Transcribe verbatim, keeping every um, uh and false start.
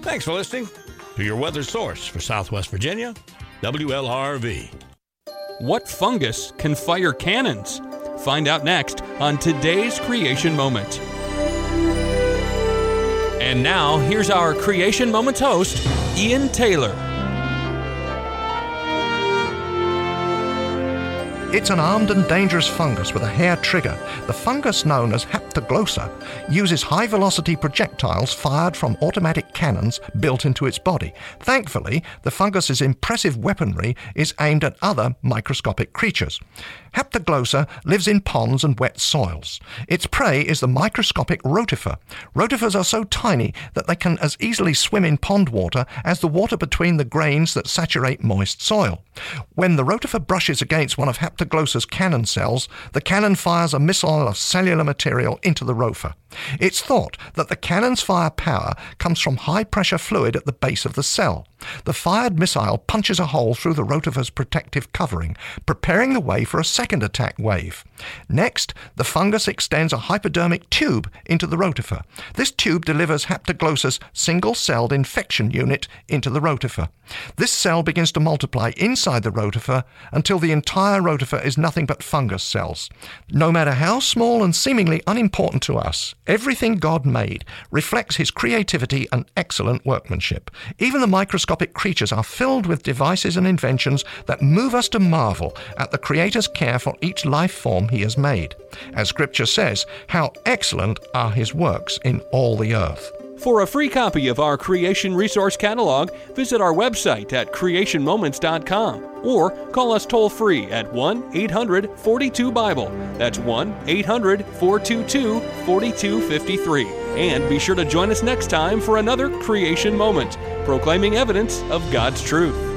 Thanks for listening to your weather source for Southwest Virginia, W L R V. What fungus can fire cannons? Find out next on today's Creation Moment. And now, here's our Creation Moments host, Ian Taylor. It's an armed and dangerous fungus with a hair trigger. The fungus known as Haptoglossa uses high-velocity projectiles fired from automatic cannons built into its body. Thankfully, the fungus's impressive weaponry is aimed at other microscopic creatures. Haptoglossa lives in ponds and wet soils. Its prey is the microscopic rotifer. Rotifers are so tiny that they can as easily swim in pond water as the water between the grains that saturate moist soil. When the rotifer brushes against one of Haptoglossa's cannon cells, the cannon fires a missile of cellular material into the rotifer. It's thought that the cannon's firepower comes from high-pressure fluid at the base of the cell. The fired missile punches a hole through the rotifer's protective covering, preparing the way for a second attack wave. Next, the fungus extends a hypodermic tube into the rotifer. This tube delivers Haptoglossa's single-celled infection unit into the rotifer. This cell begins to multiply inside the rotifer until the entire rotifer is nothing but fungus cells. No matter how small and seemingly unimportant to us, everything God made reflects his creativity and excellent workmanship. Even the microscopic creatures are filled with devices and inventions that move us to marvel at the Creator's care for each life form he has made. As Scripture says, how excellent are his works in all the earth. For a free copy of our Creation Resource Catalog, visit our website at creation moments dot com or call us toll-free at one eight hundred forty-two Bible. That's one eight hundred four two two four two five three. And be sure to join us next time for another Creation Moment, proclaiming evidence of God's truth.